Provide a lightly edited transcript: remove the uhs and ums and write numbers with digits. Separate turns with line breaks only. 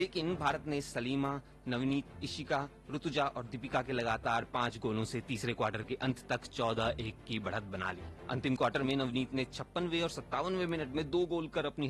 लेकिन भारत ने सलीमा, नवनीत, इशिका, ऋतुजा और दीपिका के लगातार 5 गोलों से तीसरे क्वार्टर के अंत तक 14-1 की बढ़त बना ली। अंतिम क्वार्टर में नवनीत ने 56वें और 57वें मिनट में 2 गोल कर अपनी